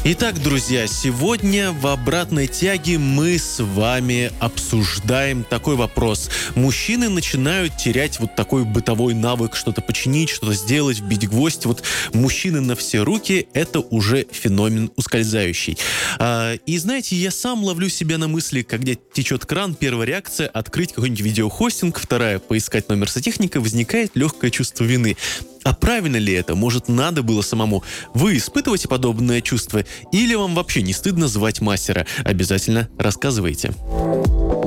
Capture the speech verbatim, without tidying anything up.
Итак, друзья, сегодня в обратной тяге мы с вами обсуждаем такой вопрос. Мужчины начинают терять вот такой бытовой навык, что-то починить, что-то сделать, вбить гвоздь. Вот мужчины на все руки — это уже феномен ускользающий. А, и знаете, я сам ловлю себя на мысли, когда течет кран, первая реакция — открыть какой-нибудь видеохостинг, вторая — поискать номер сантехника, возникает легкое чувство вины. А правильно ли это? Может, надо было самому? Вы испытываете подобное чувство? Или вам вообще не стыдно звать мастера? Обязательно рассказывайте.